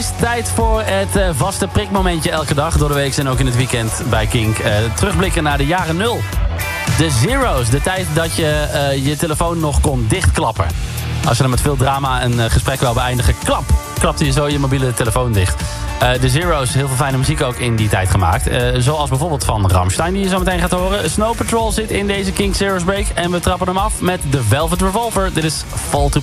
Tijd voor het vaste prikmomentje elke dag. Door de week en ook in het weekend bij Kink. Terugblikken naar de jaren 0. De zeros. De tijd dat je je telefoon nog kon dichtklappen. Als je dan met veel drama een gesprek wil beëindigen. Klapte je zo je mobiele telefoon dicht. De zeros. Heel veel fijne muziek ook in die tijd gemaakt. Zoals bijvoorbeeld van Rammstein die je zo meteen gaat horen. Snow Patrol zit in deze Kink Zeros Break. En we trappen hem af met The Velvet Revolver. Dit is Fall to